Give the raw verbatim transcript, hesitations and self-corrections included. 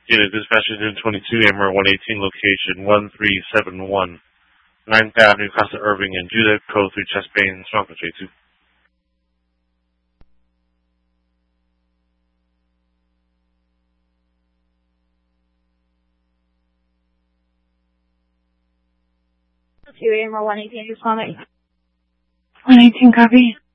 Unit dispatcher Unit twenty-two, A M R one eighteen, location one three seven one, ninth Avenue, Casa Irving, and Judah, code three chest pain, strong for J two. two A M R one eighteen, responding. one eighteen, copy.